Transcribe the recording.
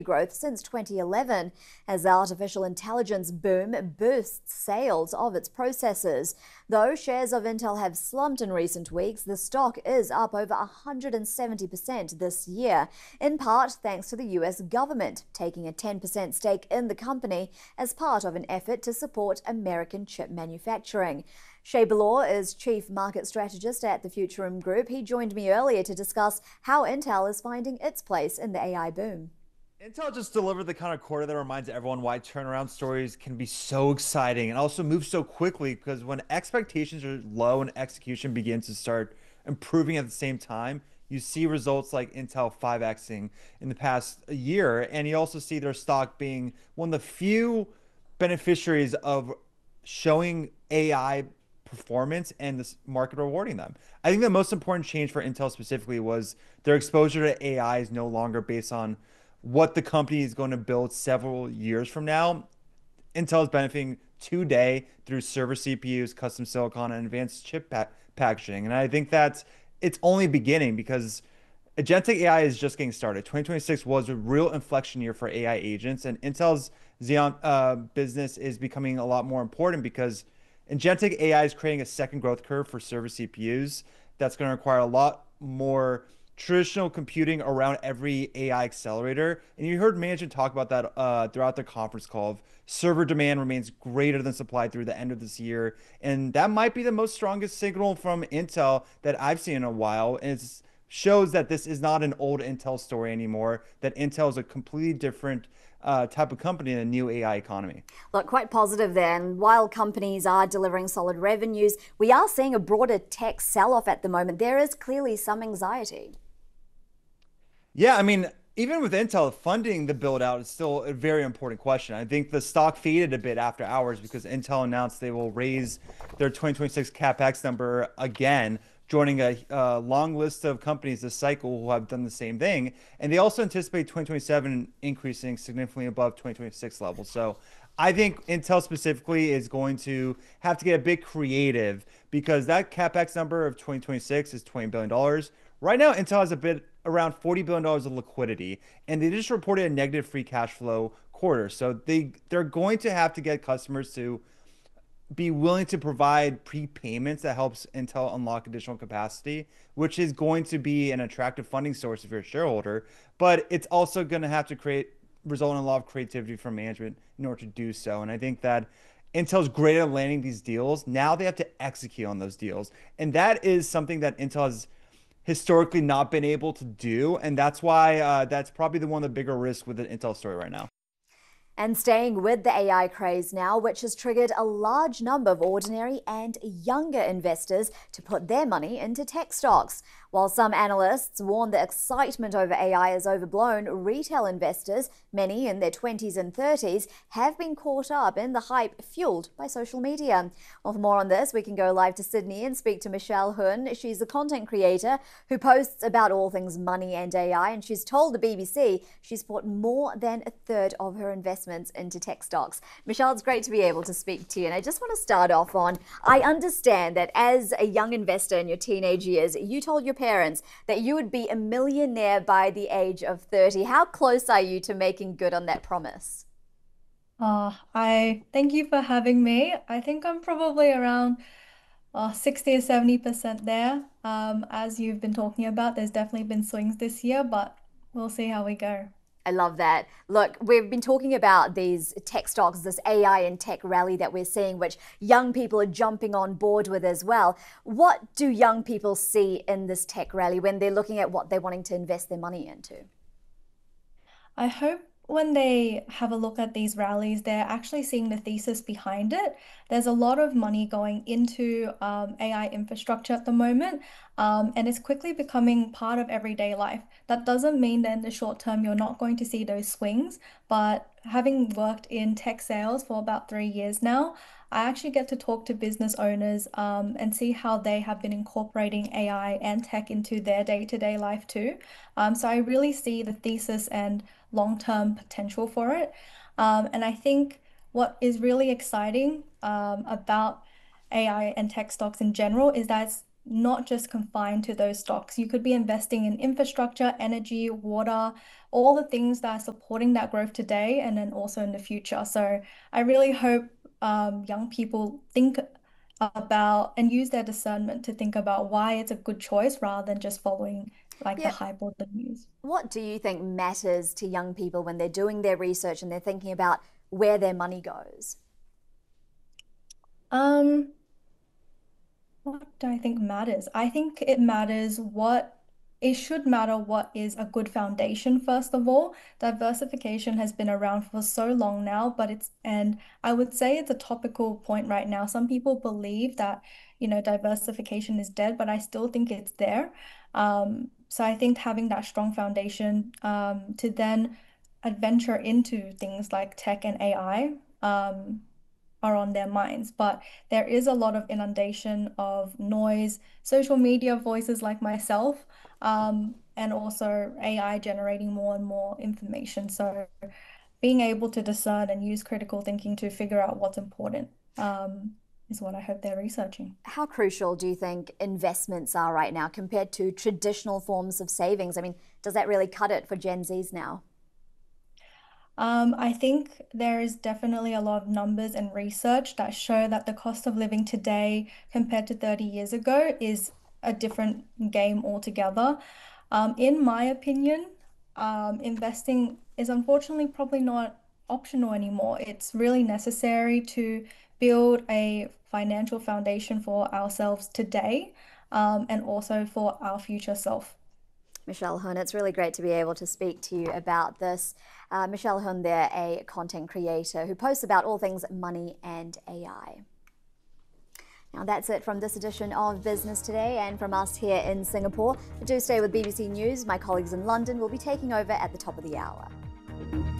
growth since 2011 as the artificial intelligence boom boosts sales of its processors. Though shares of Intel have slumped in recent weeks, the stock is up over 170% this year, in part thanks to the US government taking a 10% stake in the company as part of an effort to support American chip manufacturing. Shay Balor is Chief Market Strategist at the Futurum Group. He joined me earlier to discuss how Intel is finding its place in the AI boom. Intel just delivered the kind of quarter that reminds everyone why turnaround stories can be so exciting and also move so quickly, because when expectations are low and execution begins to start improving at the same time, you see results like Intel 5xing in the past year, and you also see their stock being one of the few beneficiaries of showing AI performance and this market rewarding them. I think the most important change for Intel specifically was their exposure to AI is no longer based on what the company is going to build several years from now. Intel is benefiting today through server CPUs, custom silicon, and advanced packaging. And I think that's it's only beginning because agentic AI is just getting started. 2026 was a real inflection year for AI agents, and Intel's Xeon business is becoming a lot more important because agentic AI is creating a second growth curve for server CPUs that's going to require a lot more traditional computing around every AI accelerator. And you heard management talk about that throughout the conference call. Of server demand remains greater than supply through the end of this year, and that might be the most strongest signal from Intel that I've seen in a while. And it shows that this is not an old Intel story anymore. That Intel is a completely different type of company in a new AI economy. Look, quite positive there. And while companies are delivering solid revenues, we are seeing a broader tech sell-off at the moment. There is clearly some anxiety. Yeah, I mean, even with Intel, funding the build out is still a very important question. I think the stock faded a bit after hours because Intel announced they will raise their 2026 CapEx number again, joining a long list of companies this cycle who have done the same thing. And they also anticipate 2027 increasing significantly above 2026 levels. So I think Intel specifically is going to have to get a bit creative because that CapEx number of 2026 is $20 billion. Right now, Intel has a bit around $40 billion of liquidity, and they just reported a negative free cash flow quarter. So they're going to have to get customers to be willing to provide prepayments that helps Intel unlock additional capacity, which is going to be an attractive funding source if you're a shareholder. But it's also going to have to result in a lot of creativity from management in order to do so. And I think that Intel's great at landing these deals. Now they have to execute on those deals. And that is something that Intel has historically not been able to do. And that's why that's probably the one of the bigger risks with the Intel story right now. And staying with the AI craze now, which has triggered a large number of ordinary and younger investors to put their money into tech stocks. While some analysts warn the excitement over AI is overblown, retail investors, many in their 20s and 30s, have been caught up in the hype fueled by social media. Well, for more on this, we can go live to Sydney and speak to Michelle Hun. She's a content creator who posts about all things money and AI, and she's told the BBC she's put more than a third of her investments into tech stocks. Michelle, it's great to be able to speak to you. And I just want to start off on, I understand that as a young investor in your teenage years, you told your parents that you would be a millionaire by the age of 30. How close are you to making good on that promise? I thank you for having me. I think I'm probably around 60 or 70% there. As you've been talking about, there's definitely been swings this year, but we'll see how we go. I love that. Look, we've been talking about these tech stocks, this AI and tech rally that we're seeing, which young people are jumping on board with as well. What do young people see in this tech rally when they're looking at what they're wanting to invest their money into? I hope when they have a look at these rallies, they're actually seeing the thesis behind it. There's a lot of money going into AI infrastructure at the moment, and it's quickly becoming part of everyday life. That doesn't mean that in the short term you're not going to see those swings, but having worked in tech sales for about 3 years now, I actually get to talk to business owners and see how they have been incorporating AI and tech into their day-to-day life too. So I really see the thesis and long-term potential for it. And I think what is really exciting about AI and tech stocks in general is that it's not just confined to those stocks. You could be investing in infrastructure, energy, water, all the things that are supporting that growth today and then also in the future. So I really hope young people think about and use their discernment to think about why it's a good choice rather than just following like the Yeah. hype or the news. What do you think matters to young people when they're doing their research and they're thinking about where their money goes? Um, What do I think matters? I think it should matter what is a good foundation, first of all. Diversification has been around for so long now, and I would say it's a topical point right now. Some people believe that, diversification is dead, but I still think it's there. So I think having that strong foundation, to then adventure into things like tech and AI, are on their minds. But there is a lot of inundation of noise, social media voices like myself, and also AI generating more and more information. So being able to discern and use critical thinking to figure out what's important, is what I hope they're researching. How crucial do you think investments are right now compared to traditional forms of savings? I mean, does that really cut it for Gen Zs now? I think there is definitely a lot of numbers and research that show that the cost of living today compared to 30 years ago is a different game altogether. In my opinion, investing is unfortunately probably not optional anymore. It's really necessary to build a financial foundation for ourselves today, and also for our future self. Michelle Hun, it's really great to be able to speak to you about this. Michelle Hun, they're a content creator who posts about all things money and AI. Now that's it from this edition of Business Today and from us here in Singapore. Do stay with BBC News. My colleagues in London will be taking over at the top of the hour.